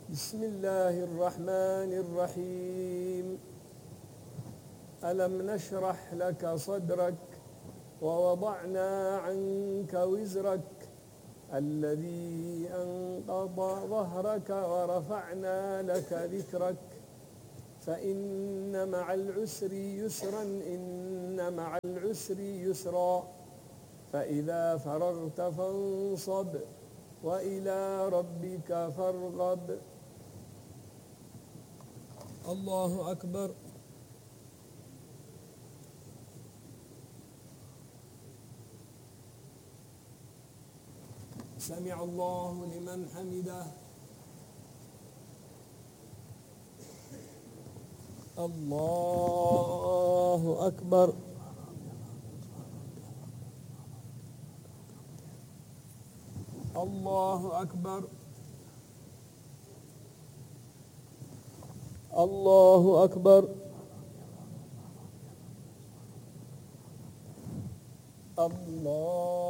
بسم الله الرحمن الرحيم. ألم نشرح لك صدرك ووضعنا عنك وزرك الذي أنقض ظهرك ورفعنا لك ذكرك فإن مع العسر يسرا إن مع العسر يسرا فإذا فرغت فانصب وإلى ربك فارغب. الله أكبر. سمع الله لمن حمده. الله أكبر. الله أكبر. الله أكبر. الله